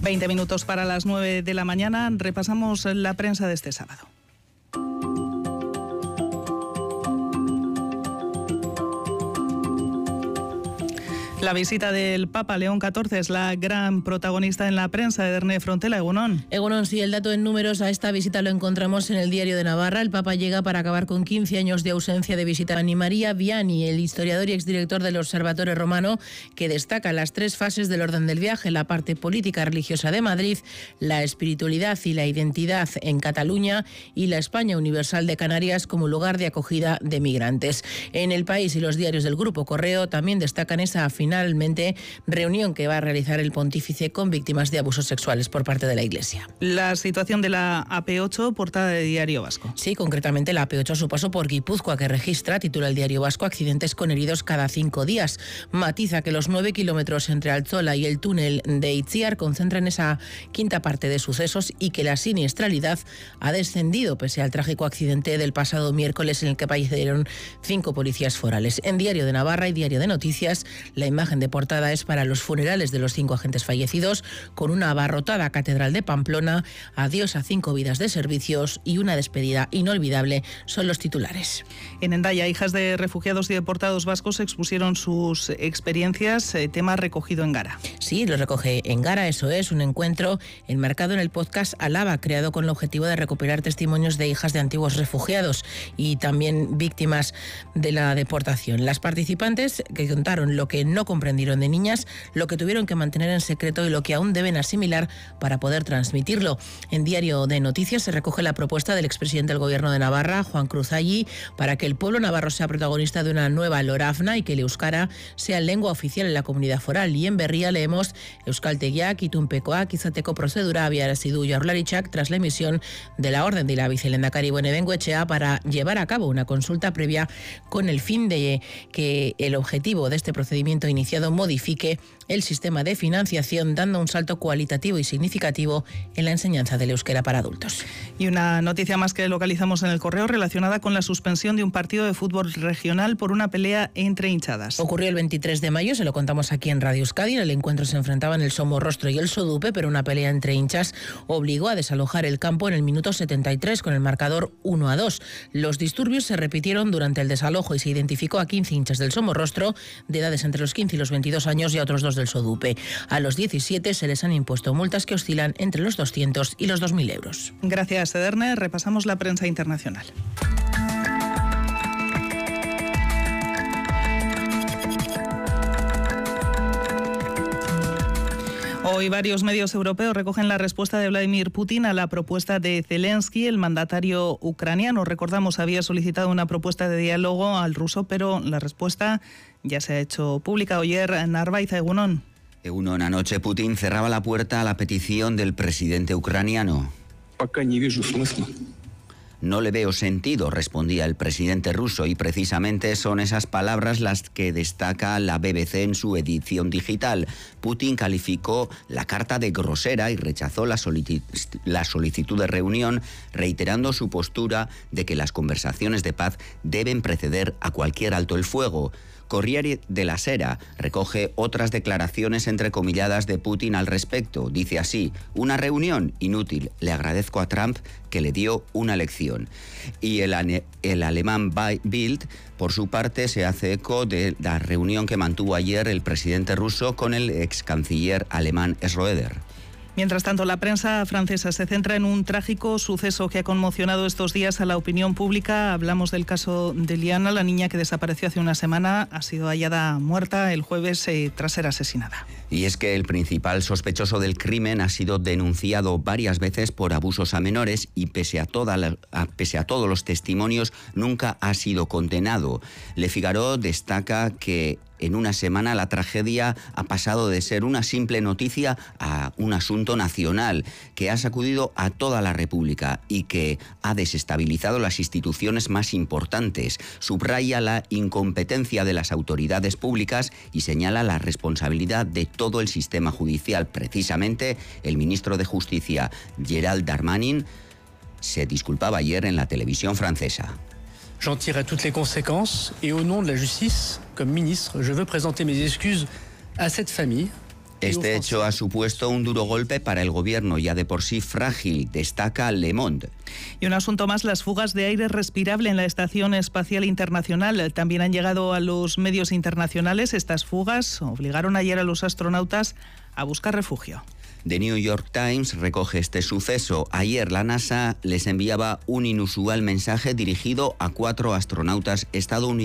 20 minutos para las 9 de la mañana. Repasamos la prensa de este sábado. La visita del Papa León XIV es la gran protagonista en la prensa. Edurne Frontela, Egunon. Egunon, sí, el dato en números a esta visita lo encontramos en el Diario de Navarra. El Papa llega para acabar con 15 años de ausencia de visita. Ani María Viani, el historiador y exdirector del Observatorio Romano, que destaca las 3 fases del orden del viaje: la parte política religiosa de Madrid, la espiritualidad y la identidad en Cataluña y la España universal de Canarias como lugar de acogida de migrantes. En El País y los diarios del Grupo Correo también destacan esa finalmente reunión que va a realizar el pontífice con víctimas de abusos sexuales por parte de la Iglesia. La situación de la AP8, portada de Diario Vasco. Sí, concretamente la AP8 a su paso por Guipúzcoa, que registra, titula el Diario Vasco, accidentes con heridos cada 5 días. Matiza que los 9 kilómetros entre Altzola y el túnel de Itziar concentran esa quinta parte de sucesos y que la siniestralidad ha descendido pese al trágico accidente del pasado miércoles en el que fallecieron 5 policías forales. En Diario de Navarra y Diario de Noticias, la imagen de portada es para los funerales de los 5 agentes fallecidos, con una abarrotada catedral de Pamplona, adiós a 5 vidas de servicios y una despedida inolvidable, son los titulares. En Hendaya, hijas de refugiados y deportados vascos expusieron sus experiencias, tema recogido en Gara. Sí, lo recoge en Gara, eso es, un encuentro enmarcado en el podcast Alaba, creado con el objetivo de recuperar testimonios de hijas de antiguos refugiados y también víctimas de la deportación. Las participantes, que contaron lo que no comprendieron de niñas, lo que tuvieron que mantener en secreto y lo que aún deben asimilar para poder transmitirlo. En Diario de Noticias se recoge la propuesta del expresidente del Gobierno de Navarra, Juan Cruz Allí, para que el pueblo navarro sea protagonista de una nueva Lorafna y que el euskara sea lengua oficial en la comunidad foral. Y en Berria leemos: euskaltegiak, itunpekoak, izateko prozedura abiarazidu Jaurlaritzak tras la emisión de la orden de la vicelehendakari Buenavengoetxea para llevar a cabo una consulta previa con el fin de que el objetivo de este procedimiento iniciado modifique el sistema de financiación, dando un salto cualitativo y significativo en la enseñanza del euskera para adultos. Y una noticia más que localizamos en el Correo relacionada con la suspensión de un partido de fútbol regional por una pelea entre hinchadas. Ocurrió el 23 de mayo, se lo contamos aquí en Radio Euskadi. En el encuentro se enfrentaban el Somorrostro y el Sodupe, pero una pelea entre hinchas obligó a desalojar el campo en el minuto 73 con el marcador 1-2. Los disturbios se repitieron durante el desalojo y se identificó a 15 hinchas del Somorrostro de edades entre los 15 y los 22 años y a otros 2 del Sodupe. A los 17 se les han impuesto multas que oscilan entre los 200 y los 2.000 euros. Gracias, Edurne. Repasamos la prensa internacional. Hoy varios medios europeos recogen la respuesta de Vladimir Putin a la propuesta de Zelensky. El mandatario ucraniano, recordamos, había solicitado una propuesta de diálogo al ruso, pero la respuesta ya se ha hecho pública. Oyer Narváez, Egunon. Egunon, anoche Putin cerraba la puerta a la petición del presidente ucraniano. No le veo sentido, respondía el presidente ruso, y precisamente son esas palabras las que destaca la BBC en su edición digital. Putin calificó la carta de grosera y rechazó la solicitud de reunión, reiterando su postura de que las conversaciones de paz deben preceder a cualquier alto el fuego. Corriere della Sera recoge otras declaraciones entrecomilladas de Putin al respecto. Dice así: una reunión inútil, le agradezco a Trump que le dio una lección. Y el alemán Bild, por su parte, se hace eco de la reunión que mantuvo ayer el presidente ruso con el ex canciller alemán Schröder. Mientras tanto, la prensa francesa se centra en un trágico suceso que ha conmocionado estos días a la opinión pública. Hablamos del caso de Liana, la niña que desapareció hace una semana, ha sido hallada muerta el jueves tras ser asesinada. Y es que el principal sospechoso del crimen ha sido denunciado varias veces por abusos a menores y pese a todos los testimonios nunca ha sido condenado. Le Figaro destaca que en una semana la tragedia ha pasado de ser una simple noticia a un asunto nacional que ha sacudido a toda la República y que ha desestabilizado las instituciones más importantes. Subraya la incompetencia de las autoridades públicas y señala la responsabilidad de todo el sistema judicial. Precisamente, el ministro de Justicia, Gérald Darmanin, se disculpaba ayer en la televisión francesa. J'en tire toutes les conséquences et au nom de la justice, comme ministre, je veux présenter mes excuses à cette famille Este hecho ha supuesto un duro golpe para el gobierno, ya de por sí frágil, destaca Le Monde. Y un asunto más, las fugas de aire respirable en la Estación Espacial Internacional también han llegado a los medios internacionales. Estas fugas obligaron ayer a los astronautas a buscar refugio. The New York Times recoge este suceso. Ayer la NASA les enviaba un inusual mensaje dirigido a 4 astronautas estadounidenses.